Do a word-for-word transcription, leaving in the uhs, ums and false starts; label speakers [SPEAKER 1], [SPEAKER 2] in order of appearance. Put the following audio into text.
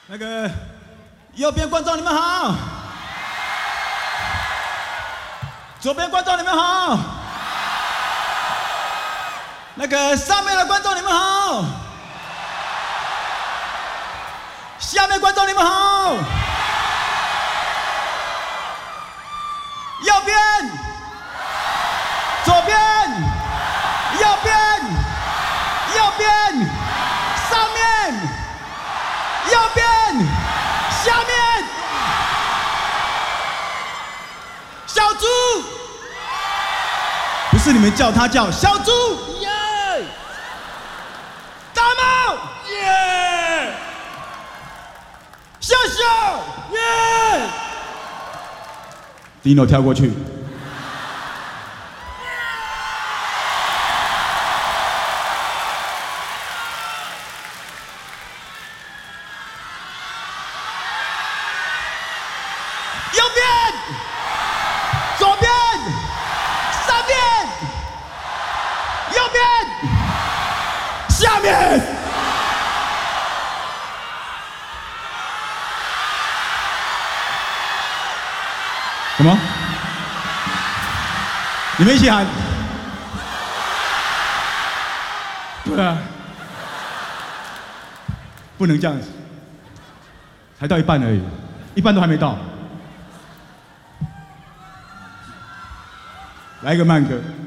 [SPEAKER 1] 那个右边观众你们好，左边观众你们好，那个上面的观众你们好，下面观众你们好，右边、左边、右边、右边、上面、右边、下面，小猪，不是你们叫他叫小猪，耶！大猫，耶！笑笑，耶！ Dino 跳过去，右边、左边、上面、右边、下面。什么？你们一起喊！对啊，不能这样子，才到一半而已，一半都还没到。来一个慢歌。